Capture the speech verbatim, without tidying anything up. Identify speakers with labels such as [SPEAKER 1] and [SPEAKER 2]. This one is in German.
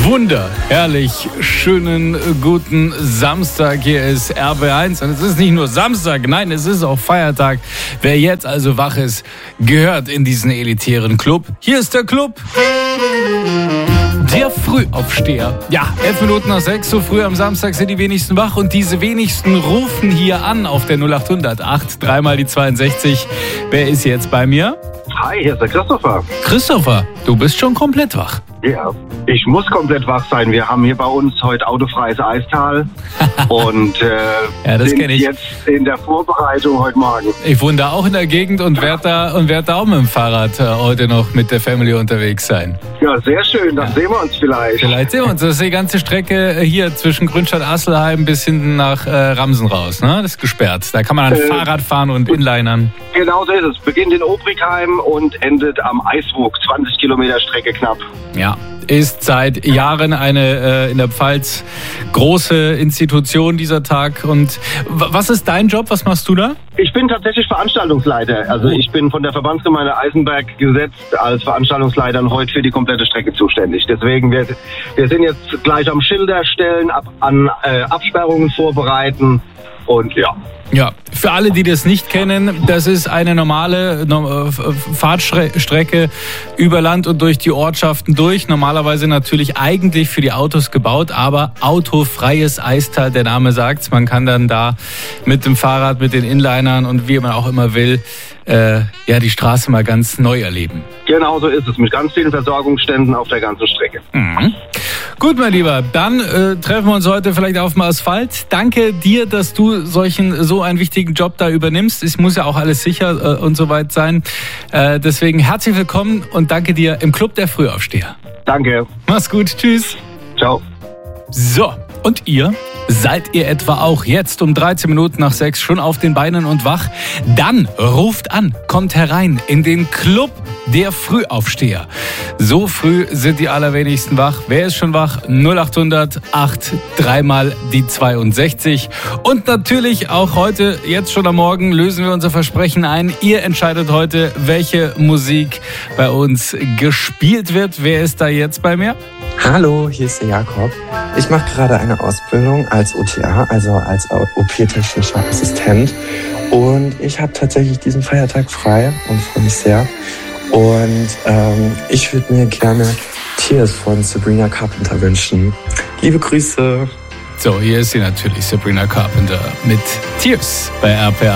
[SPEAKER 1] Wunder, herrlich, schönen, guten Samstag. Hier ist R B eins und es ist nicht nur Samstag, nein, es ist auch Feiertag. Wer jetzt also wach ist, gehört in diesen elitären Club. Hier ist der Club. Der Frühaufsteher. Ja, elf Minuten nach sechs, so früh am Samstag sind die wenigsten wach und diese wenigsten rufen hier an auf der null acht hundert acht, dreimal die zweiundsechzig. Wer ist jetzt bei mir?
[SPEAKER 2] Hi, hier ist der Christopher.
[SPEAKER 1] Christopher, du bist schon komplett wach.
[SPEAKER 2] Ja, ich muss komplett wach sein. Wir haben hier bei uns heute autofreies Eistal und äh,
[SPEAKER 1] ja, das
[SPEAKER 2] sind
[SPEAKER 1] kenn ich.
[SPEAKER 2] jetzt in der Vorbereitung heute Morgen.
[SPEAKER 1] Ich wohne da auch in der Gegend und werde da, und werd da auch mit dem Fahrrad äh, heute noch mit der Family unterwegs sein.
[SPEAKER 2] Ja, sehr schön. Dann ja. sehen wir uns vielleicht.
[SPEAKER 1] Vielleicht sehen wir uns. Das ist die ganze Strecke hier zwischen Grünstadt-Asselheim bis hinten nach äh, Ramsen raus. Ne? Das ist gesperrt. Da kann man dann äh, Fahrrad fahren und inlinern.
[SPEAKER 2] Genau so ist es. Beginnt in Obrigheim und endet am Eiswoog. zwanzig Kilometer Strecke knapp.
[SPEAKER 1] Ja, ist seit Jahren eine äh, in der Pfalz große Institution dieser Tag. Und w- was ist dein Job? Was machst du da?
[SPEAKER 2] Ich bin tatsächlich Veranstaltungsleiter. Also ich bin von der Verbandsgemeinde Eisenberg gesetzt als Veranstaltungsleiter und heute für die komplette Strecke zuständig. Deswegen, wir, wir sind jetzt gleich am Schilder stellen, ab, an äh, Absperrungen vorbereiten und ja.
[SPEAKER 1] Ja, für alle, die das nicht kennen, das ist eine normale no, Fahrtstrecke über Land und durch die Ortschaften durch. Normalerweise natürlich eigentlich für die Autos gebaut, aber autofreies Eistal, der Name sagt's. Man kann dann da mit dem Fahrrad, mit den Inlinern und wie man auch immer will, äh, ja, die Straße mal ganz neu erleben.
[SPEAKER 2] Genau so ist es, mit ganz vielen Versorgungsständen auf der ganzen Strecke.
[SPEAKER 1] Mhm. Gut, mein Lieber, dann äh, treffen wir uns heute vielleicht auf dem Asphalt. Danke dir, dass du solchen so einen wichtigen Job da übernimmst. Es muss ja auch alles sicher äh, und so weit sein. Äh, deswegen herzlich willkommen und danke dir im Club der Frühaufsteher.
[SPEAKER 2] Danke.
[SPEAKER 1] Mach's gut, tschüss.
[SPEAKER 2] Ciao.
[SPEAKER 1] So, und ihr? Seid ihr etwa auch jetzt um dreizehn Minuten nach sechs schon auf den Beinen und wach? Dann ruft an, kommt herein in den Club der Frühaufsteher. So früh sind die allerwenigsten wach. Wer ist schon wach? null acht hundert acht, dreimal die zweiundsechzig. Und natürlich auch heute, jetzt schon am Morgen, lösen wir unser Versprechen ein. Ihr entscheidet heute, welche Musik bei uns gespielt wird. Wer ist da jetzt bei mir?
[SPEAKER 3] Hallo, hier ist der Jakob. Ich mache gerade eine Ausbildung als O T A, also als O P-technischer Assistent. Und ich habe tatsächlich diesen Feiertag frei und freue mich sehr. Und ähm, ich würde mir gerne Tears von Sabrina Carpenter wünschen. Liebe Grüße.
[SPEAKER 1] So, hier ist sie natürlich, Sabrina Carpenter mit Tears bei R P A.